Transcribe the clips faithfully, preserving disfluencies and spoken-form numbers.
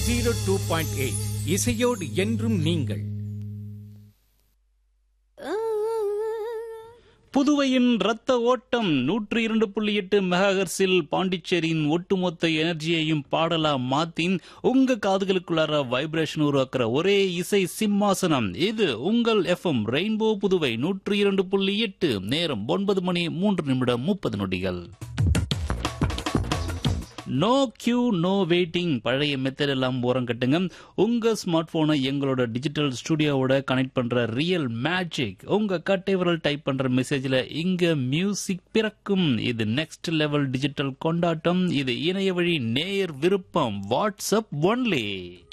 Zero two point eight இசையோடு என்றும் நீங்கள். புதுவையின் ரத்த ஓட்டம் நூற்றி இரண்டு புள்ளி எட்டு மெகாஹெர்ட்ஸில் பாண்டிச்சேரியின் ஒட்டுமொத்த எனர்ஜியையும் பாடலா மாத்தி உங்க காதுகளுக்குள்ளார வைப்ரேஷன் உருவாக்குற ஒரே இசை சிம்மாசனம் இது உங்கள் எஃப்எம் ரெயின்போ புதுவை நூற்றி இரண்டு புள்ளி எட்டு. நேரம் ஒன்பது மணி மூன்று நிமிடம் முப்பது நொடிகள். நோ கியூ நோ வெயிட்டிங், பழைய மெத்தட் எல்லாம் ஓரம் கட்டுங்க. உங்க ஸ்மார்ட் போனை எங்களோட டிஜிட்டல் ஸ்டுடியோவோட கனெக்ட் பண்ற ரியல் மேஜிக். உங்க கட்டை விரல் டைப் பண்ற மெசேஜ்ல இங்க மியூசிக் பிறக்கும். இது நெக்ஸ்ட் லெவல் டிஜிட்டல் கொண்டாட்டம். இது இணைய வழி நேயர் விருப்பம். WhatsApp only.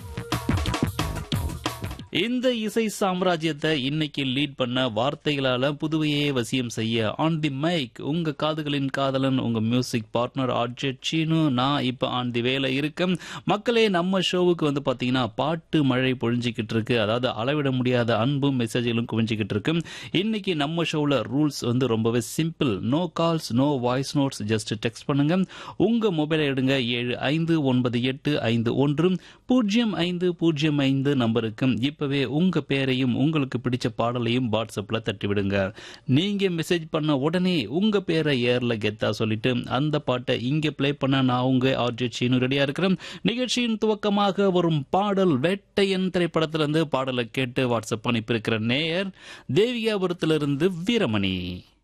இந்த இசை சாம்ராஜ்யத்தை இன்னைக்கு லீட் பண்ண வார்த்தைகளால புதுவையே வசியம் செய்ய ஆன் தி மைக் உங்க காதுகளின் காதலன், உங்க மியூசிக் பார்ட்னர் ஆர்ஜே சீனு. நான் இப்ப ஆன் தி வேலை இருக்கேன். மக்களே, நம்ம ஷோவுக்கு வந்து பாத்தீங்கன்னா பாட்டு மழை பொழிஞ்சிக்கிட்டு இருக்கு. அதாவது அளவிட முடியாத அன்பும் மெசேஜ்களும் குவிஞ்சிக்கிட்டு இருக்கு. இன்னைக்கு நம்ம ஷோவில் ரூல்ஸ் வந்து ரொம்பவே simple. No calls, no voice notes, just text பண்ணுங்க. உங்க மொபைலை எடுங்க. ஏழு ஐந்து ஒன்பது எட்டு ஐந்து ஒன்று பூஜ்ஜியம் ஐந்து பூஜ்ஜியம் ஐந்து நம்பருக்கு இப்பவே உங்க பேரையும் உங்களுக்கு பிடிச்ச பாடலையும் வாட்ஸ்அப்ல தட்டி விடுங்க. நீங்க மெசேஜ் பண்ண உடனே உங்க பேரை ஏர்ல கெத்தா சொல்லிட்டு அந்த பாட்டை இங்க பிளே பண்ண நான் உங்க ஆர்ஜே சீனு ரெடியா இருக்கிறேன். நிகழ்ச்சியின் துவக்கமாக வரும் பாடல் வேட்டையன் திரைப்படத்திலிருந்து. பாடலை கேட்டு வாட்ஸ்அப் அனுப்பியிருக்கிற நேயர் தேவிகாபுரத்திலிருந்து வீரமணி.